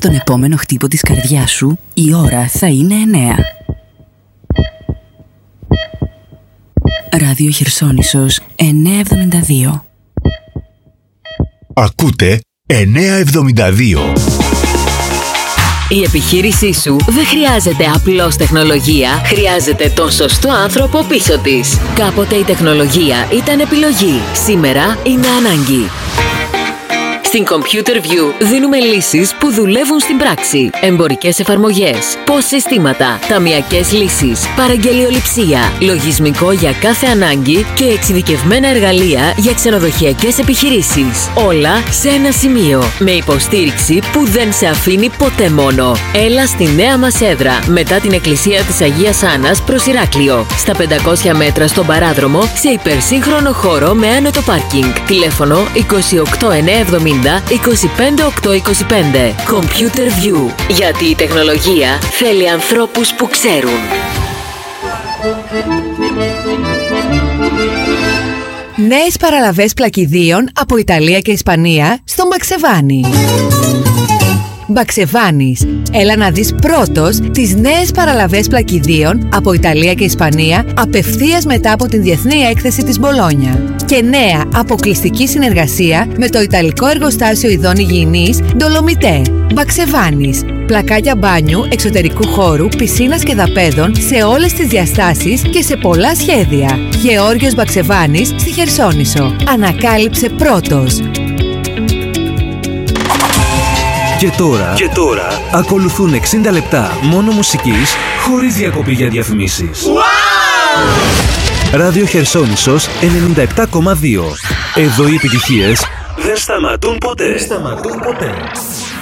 στον επόμενο χτύπο της καρδιάς σου, η ώρα θα είναι 9. Ράδιο Χερσόνησος 972. Ακούτε 972. Η επιχείρησή σου δεν χρειάζεται απλώς τεχνολογία, χρειάζεται τον σωστό άνθρωπο πίσω της. Κάποτε η τεχνολογία ήταν επιλογή, σήμερα είναι ανάγκη. Στην Computer View δίνουμε λύσεις που δουλεύουν στην πράξη. Εμπορικές εφαρμογές, POS συστήματα, ταμειακές λύσεις, παραγγελιοληψία, λογισμικό για κάθε ανάγκη και εξειδικευμένα εργαλεία για ξενοδοχειακές επιχειρήσεις. Όλα σε ένα σημείο, με υποστήριξη που δεν σε αφήνει ποτέ μόνο. Έλα στη νέα μας έδρα, μετά την εκκλησία της Αγίας Άννας προς Ηράκλειο. Στα 500 μέτρα στον παράδρομο, σε υπερσύγχρονο χώρο με άνετο πάρκινγκ. Τηλέφωνο 28970 25825. Computer View. Γιατί η τεχνολογία θέλει ανθρώπους που ξέρουν. Νέες παραλαβές πλακιδίων από Ιταλία και Ισπανία στο Μπαξεβάνι. Μπαξεβάνης. Έλα να δεις πρώτος τις νέες παραλαβές πλακιδίων από Ιταλία και Ισπανία απευθείας μετά από την Διεθνή Έκθεση της Μπολόνια. Και νέα αποκλειστική συνεργασία με το Ιταλικό Εργοστάσιο Ειδών Υγιεινής Ντολομιτέ. Μπαξεβάνης. Πλακάκια μπάνιου, εξωτερικού χώρου, πισίνας και δαπέδων σε όλες τις διαστάσεις και σε πολλά σχέδια. Γεώργιος Μπαξεβάνης στη Χερσόνησο. Ανακάλυψε πρώτος. Και τώρα ακολουθούν 60 λεπτά μόνο μουσικής χωρίς διακοπή για διαφημίσεις. Wow! Ράδιο Χερσόνησος 97,2. Εδώ οι επιτυχίες δεν σταματούν ποτέ.